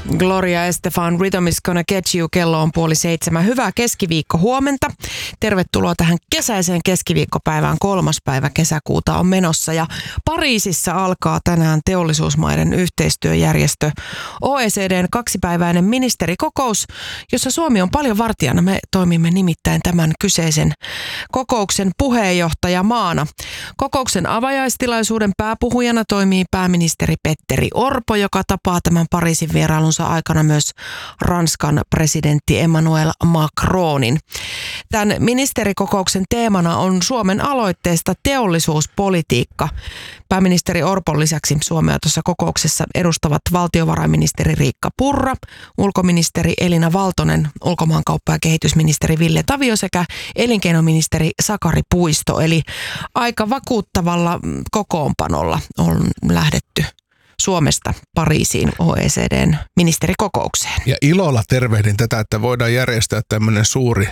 Gloria Estefan, Rhythm is gonna get you. Kello on 6:30. Hyvää keskiviikko huomenta. Tervetuloa tähän kesäiseen keskiviikkopäivään. 3. päivä kesäkuuta on menossa ja Pariisissa alkaa tänään teollisuusmaiden yhteistyöjärjestö OECD:n 2-päiväinen ministerikokous, jossa Suomi on paljon vartijana. Me toimimme nimittäin tämän kyseisen kokouksen puheenjohtajamaana. Kokouksen avajaistilaisuuden pääpuhujana toimii pääministeri Petteri Orpo, joka tapaa tämän Pariisin vierailunsa aikana myös Ranskan presidentti Emmanuel Macronin. Tämän ministerikokouksen teemana on Suomen aloitteesta teollisuuspolitiikka. Pääministeri Orpon lisäksi Suomea tuossa kokouksessa edustavat valtiovarainministeri Riikka Purra, ulkoministeri Elina Valtonen, ulkomaankauppa- ja kehitysministeri Ville Tavio sekä elinkeinoministeri Sakari Puisto. Eli aika vakuuttavalla kokoonpanolla on lähdetty Suomesta Pariisiin OECD:n ministerikokoukseen. Ja ilolla tervehdin tätä, että voidaan järjestää tämmöinen suuri